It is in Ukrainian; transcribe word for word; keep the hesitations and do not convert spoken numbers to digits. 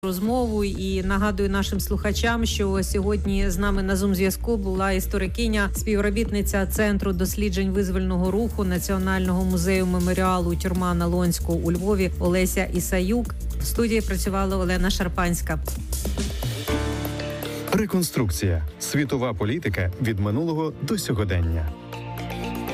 розмову і нагадую нашим слухачам, що сьогодні з нами на Зум-зв'язку була історикиня, співробітниця Центру досліджень визвольного руху Національного музею меморіалу «Тюрма на Лонську» у Львові Олеся Ісаюк. В студії працювала Олена Шарпанська. Реконструкція. Світова політика від минулого до сьогодення.